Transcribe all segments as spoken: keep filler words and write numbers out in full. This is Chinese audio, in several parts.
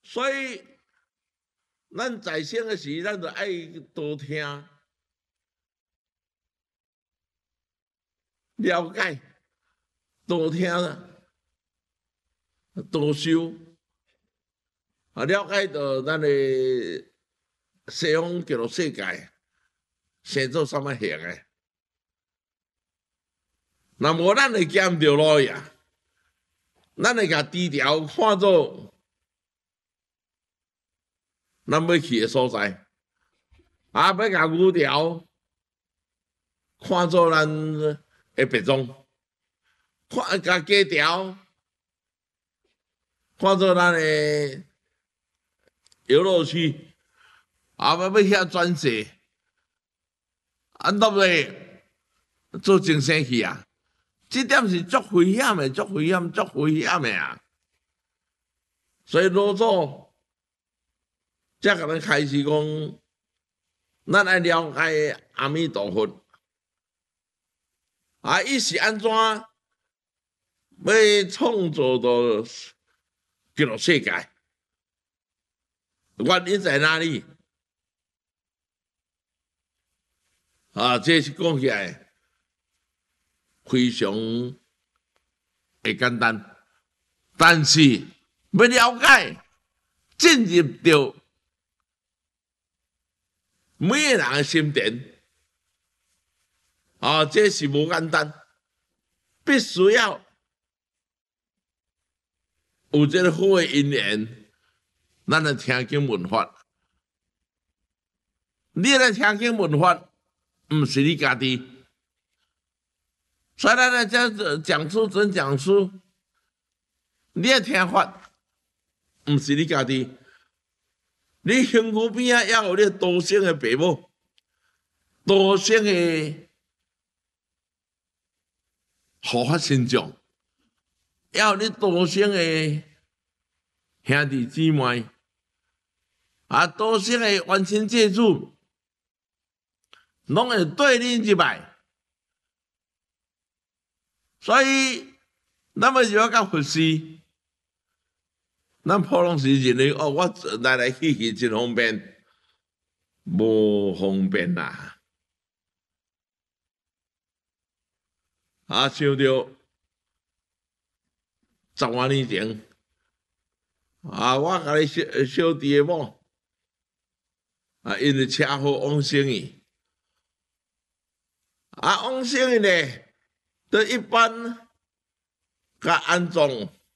所以咱在生的时，咱就爱多听、了解、多听、多修，啊，了解到咱的西方叫做世界，生做什么形的。那无咱会行唔着路呀，咱会甲低调看作咱要去的所在，啊，要甲牛条看作咱的别种，看甲鸡条看作咱的游乐区，啊，要要遐转世，啊，对不对？做真生气啊！这点是足危险的，足危险，足危险的啊！所以老祖才甲咱开始讲，咱爱了解阿弥陀佛啊，伊是安怎要创造到这个世界？原因在哪里？啊，这是讲起来非常会简单，但是要了解进入到每个人的心田，啊，这是无简单，必须要有这个好的因缘，咱来听经闻法。你来听经闻法，唔是你家己。所以咱来讲讲书准讲书，你要听法，唔是你家己。你身躯边啊，要有你多生的父母，多生的护法神将，要有你多生的兄弟姊妹，啊，多生的冤亲债主，拢会对你入来。所以，咱要要到佛寺，咱普通时认为哦，我来来去去真方便，无方便啦。啊，想到十多年前，啊，我甲你小小弟的某，啊，因为车祸往生去，啊，往生去呢。都一般甲安葬，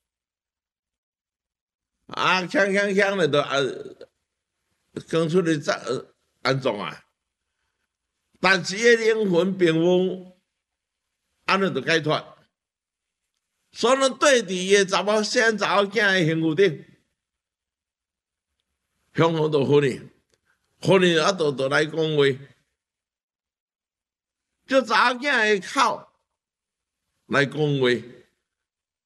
啊，锵锵锵的都安，讲出来再安葬啊。但是迄灵魂并无安尼就解脱，所以对伫伊个查某生查某囝的身躯顶，向好就好呢，好呢啊，就就来讲话，就查某囝的口。来讲话，